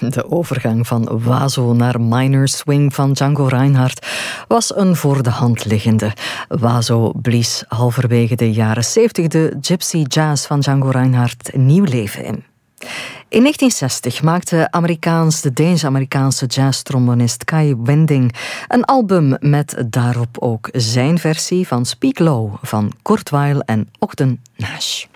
De overgang van Wazo naar Minor Swing van Django Reinhardt was een voor de hand liggende. Wazo blies halverwege de jaren 70 de gypsy jazz van Django Reinhardt nieuw leven in. In 1960 maakte de Deens-Amerikaanse jazztrombonist Kai Winding een album met daarop ook zijn versie van Speak Low van Kurt Weill en Ogden Nash.